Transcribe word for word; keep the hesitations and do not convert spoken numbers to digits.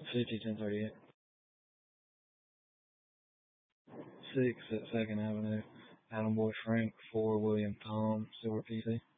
fifty, ten thirty-eight. Six at Second Avenue. Adam Boy Frank, four William Tom, Silver P C.